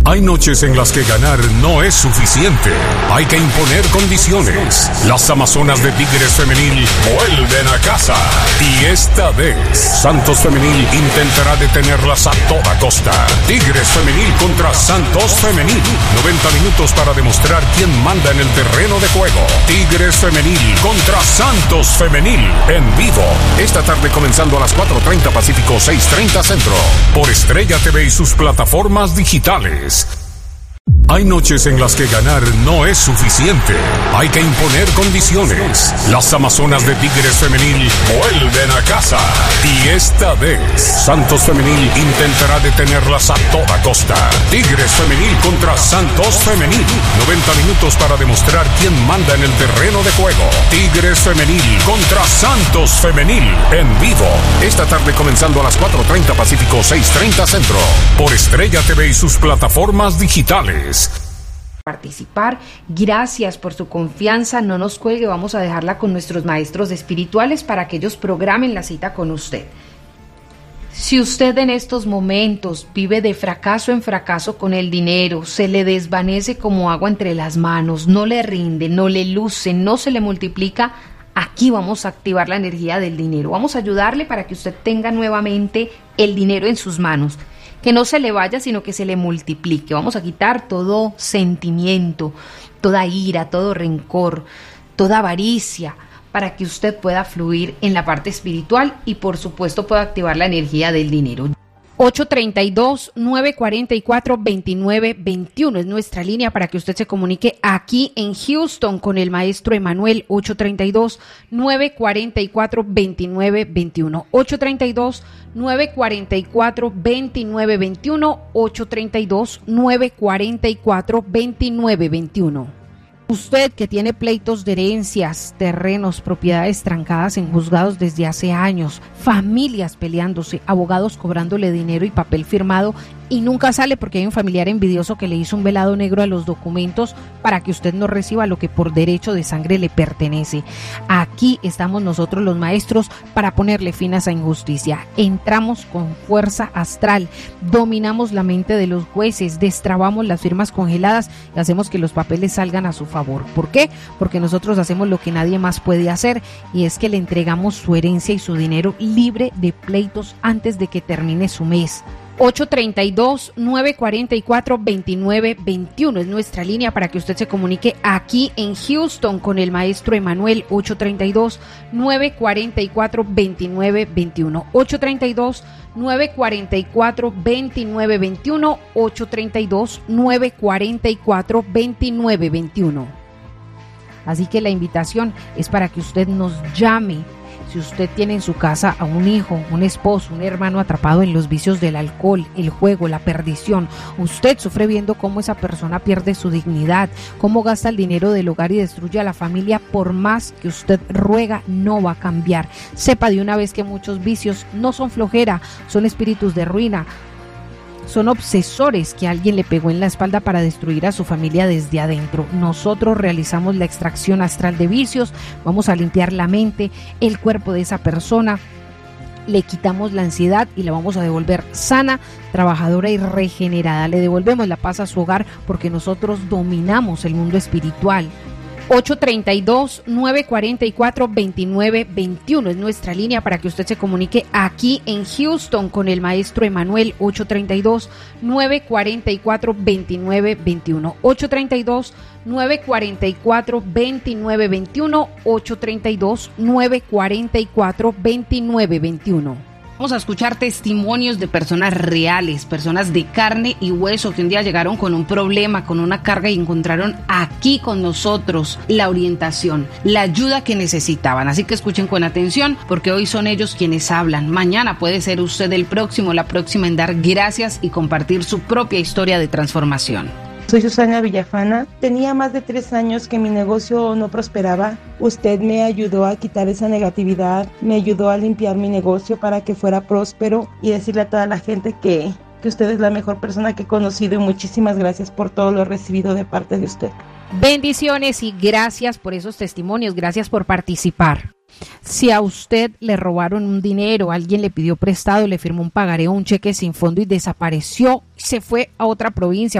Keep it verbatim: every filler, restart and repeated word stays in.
Hay noches en las que ganar no es suficiente. Hay que imponer condiciones. Las Amazonas de Tigres Femenil vuelven a casa. Y esta vez, Santos Femenil intentará detenerlas a toda costa. Tigres Femenil contra Santos Femenil. noventa minutos para demostrar quién manda en el terreno de juego. Tigres Femenil contra Santos Femenil. En vivo. Esta tarde comenzando a las cuatro treinta Pacífico, seis treinta Centro. Por Estrella T V y sus plataformas digitales. Hay noches en las que ganar no es suficiente. Hay que imponer condiciones. Las Amazonas de Tigres Femenil vuelven a casa. Y esta vez, Santos Femenil intentará detenerlas a toda costa. Tigres Femenil contra Santos Femenil. noventa minutos para demostrar quién manda en el terreno de juego. Tigres Femenil contra Santos Femenil. En vivo. Esta tarde comenzando a las cuatro treinta Pacífico, seis treinta Centro. Por Estrella T V y sus plataformas digitales. Participar. Gracias por su confianza. No nos cuelgue, vamos a dejarla con nuestros maestros espirituales para que ellos programen la cita con usted. Si usted en estos momentos vive de fracaso en fracaso con el dinero, se le desvanece como agua entre las manos, no le rinde, no le luce, no se le multiplica, aquí vamos a activar la energía del dinero. Vamos a ayudarle para que usted tenga nuevamente el dinero en sus manos. Que no se le vaya, sino que se le multiplique. Vamos a quitar todo sentimiento, toda ira, todo rencor, toda avaricia, para que usted pueda fluir en la parte espiritual y por supuesto pueda activar la energía del dinero. ocho treinta y dos, nueve cuarenta y cuatro, veintinueve veintiuno es nuestra línea para que usted se comunique aquí en Houston con el maestro Emanuel. Ocho treinta y dos, nueve cuarenta y cuatro, veintinueve veintiuno. ocho treinta y dos, nueve cuarenta y cuatro, veintinueve veintiuno. ocho treinta y dos, nueve cuarenta y cuatro, veintinueve veintiuno. Usted que tiene pleitos de herencias, terrenos, propiedades trancadas en juzgados desde hace años, familias peleándose, abogados cobrándole dinero y papel firmado y nunca sale porque hay un familiar envidioso que le hizo un velado negro a los documentos para que usted no reciba lo que por derecho de sangre le pertenece. Aquí estamos nosotros los maestros para ponerle fin a esa injusticia. Entramos con fuerza astral, dominamos la mente de los jueces, destrabamos las firmas congeladas y hacemos que los papeles salgan a su favor. ¿Por qué? Porque nosotros hacemos lo que nadie más puede hacer y es que le entregamos su herencia y su dinero libre de pleitos antes de que termine su mes. ocho treinta y dos, nueve cuarenta y cuatro, veintinueve veintiuno es nuestra línea para que usted se comunique aquí en Houston con el maestro Emanuel. Ocho treinta y dos, nueve cuarenta y cuatro, veintinueve veintiuno. ocho treinta y dos, nueve cuarenta y cuatro, veintinueve veintiuno. ocho treinta y dos, nueve cuarenta y cuatro, veintinueve veintiuno. Así que la invitación es para que usted nos llame. Si usted tiene en su casa a un hijo, un esposo, un hermano atrapado en los vicios del alcohol, el juego, la perdición, usted sufre viendo cómo esa persona pierde su dignidad, cómo gasta el dinero del hogar y destruye a la familia, por más que usted ruega, no va a cambiar. Sepa de una vez que muchos vicios no son flojera, son espíritus de ruina. Son obsesores que alguien le pegó en la espalda para destruir a su familia desde adentro. Nosotros realizamos la extracción astral de vicios, vamos a limpiar la mente, el cuerpo de esa persona, le quitamos la ansiedad y la vamos a devolver sana, trabajadora y regenerada. Le devolvemos la paz a su hogar porque nosotros dominamos el mundo espiritual. ocho treinta y dos, nueve cuarenta y cuatro, veintinueve veintiuno es nuestra línea para que usted se comunique aquí en Houston con el maestro Emanuel. Ocho treinta y dos, nueve cuarenta y cuatro, veintinueve veintiuno. ocho treinta y dos, nueve cuarenta y cuatro, veintinueve veintiuno. ocho treinta y dos, nueve cuarenta y cuatro, veintinueve veintiuno. Vamos a escuchar testimonios de personas reales, personas de carne y hueso que un día llegaron con un problema, con una carga y encontraron aquí con nosotros la orientación, la ayuda que necesitaban. Así que escuchen con atención porque hoy son ellos quienes hablan. Mañana puede ser usted el próximo, la próxima en dar gracias y compartir su propia historia de transformación. Soy Susana Villafana. Tenía más de tres años que mi negocio no prosperaba. Usted me ayudó a quitar esa negatividad, me ayudó a limpiar mi negocio para que fuera próspero y decirle a toda la gente que, que usted es la mejor persona que he conocido y muchísimas gracias por todo lo recibido de parte de usted. Bendiciones y gracias por esos testimonios, gracias por participar. Si a usted le robaron un dinero, alguien le pidió prestado, le firmó un pagaré o un cheque sin fondo y desapareció, se fue a otra provincia,